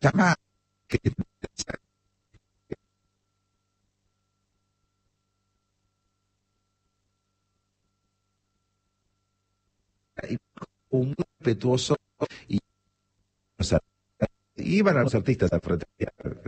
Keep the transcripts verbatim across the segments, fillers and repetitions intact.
llama que un muy respetuoso y o sea, iban a los artistas a fraternidad.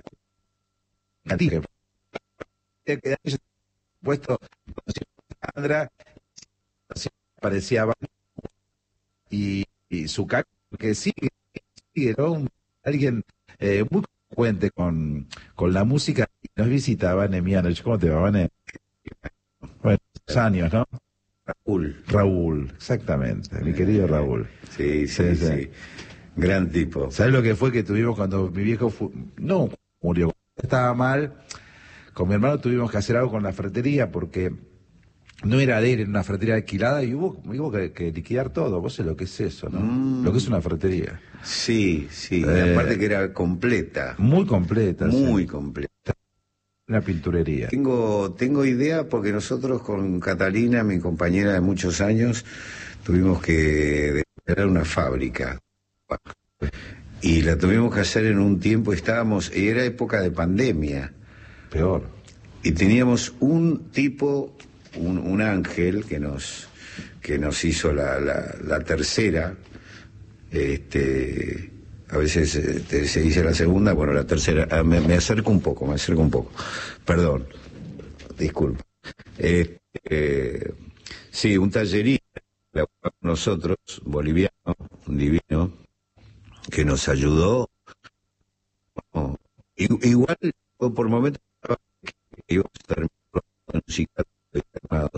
Que ellos puesto Sandra parecía y, y su cara que sigue, sigue ¿no? Un- alguien eh, muy consecuente con, con la música y nos visitaba Nemiano. ¿Cómo te va, Vane? Bueno, esos años, ¿no? Raúl. Raúl, exactamente, mi querido Raúl. Sí, sí, Sí, sí. sí. Gran tipo. ¿Sabes lo que fue que tuvimos cuando mi viejo fu- no murió, estaba mal? Con mi hermano tuvimos que hacer algo con la ferretería porque no era de él, era una ferretería alquilada y hubo, hubo que, que liquidar todo. Vos sabés lo que es eso, ¿no? Lo que es Mm, una ferretería. sí, sí. Eh, Aparte que era completa. muy completa, sí. Muy completa. Una pinturería. Tengo, tengo idea porque nosotros con Catalina, mi compañera de muchos años, tuvimos que declarar una fábrica. Y la tuvimos que hacer en un tiempo, estábamos, era época de pandemia. Peor. Y teníamos un tipo, un, un ángel que nos, que nos hizo la, la, la tercera, este, a veces eh, te- se dice la segunda, bueno, la tercera, ah, me, me acerco un poco, me acerco un poco, perdón, disculpa. Este, eh, sí, un tallerista, nosotros, boliviano, un divino, que nos ayudó, ¿no? I- igual, por momentos, íbamos a terminar con un musical armado,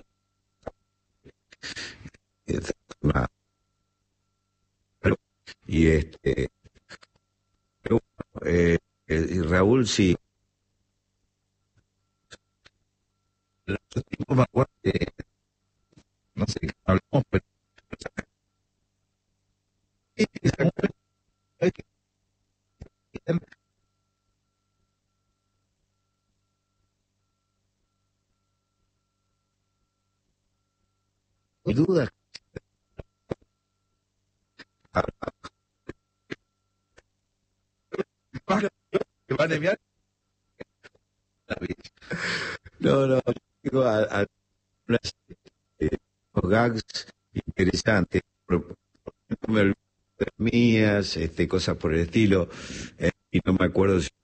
eh, armado. Y este, pero, eh, eh, y Raúl sí, Los tipos me acuerdo que, no sé, qué hablamos, pero sin duda, que van a enviar. no, no, digo a, a unas eh, gags interesantes, por- por- no me olvido de las mías, este, cosas por el estilo, eh, y no me acuerdo si